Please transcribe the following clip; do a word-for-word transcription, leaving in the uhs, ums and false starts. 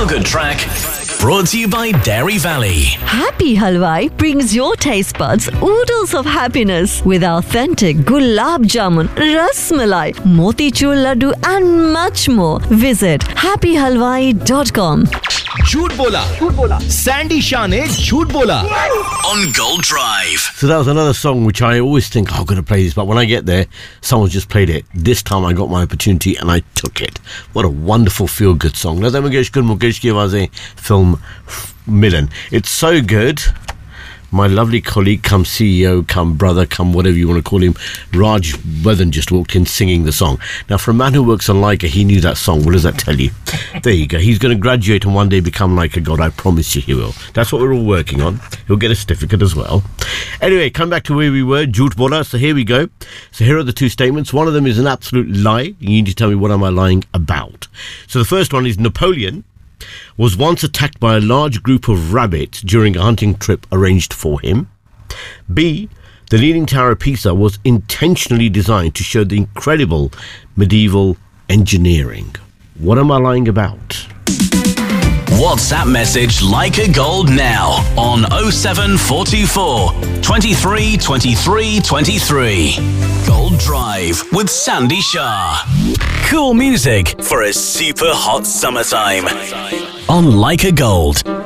feel-good track brought to you by Dairy Valley. Happy Halwai brings your taste buds oodles of happiness with authentic gulab jamun, ras malai, motichur laddu and much more. Visit happy halwai dot com. झूठ बोला Sandy Shah ने झूठ बोला On Gold Drive. So that was another song which I always think, oh, I'm going to play this, but when I get there, someone just played it. This time I got my opportunity and I took it. What a wonderful feel-good song. Lata Mangeshkar Mukesh ki aawazein, film Milan. It's so good. My lovely colleague, come C E O, come brother, come whatever you want to call him, Raj Weathen just walked in singing the song. Now, for a man who works on Leica, he knew that song. What does that tell you? There you go. He's going to graduate and one day become like a god. I promise you he will. That's what we're all working on. He'll get a certificate as well. Anyway, come back to where we were, Jhoot Bola. So here we go. So here are the two statements. One of them is an absolute lie. You need to tell me what am I lying about. So the first one is Napoleon was once attacked by a large group of rabbits during a hunting trip arranged for him. B. The Leaning Tower of Pisa was intentionally designed to show the incredible medieval engineering. What am I lying about? WhatsApp message Leica Gold now on oh seven four two four, twenty-three, twenty-three, twenty-three. Gold Drive with Sandy Shah. Cool music for a super hot summertime on Leica Gold.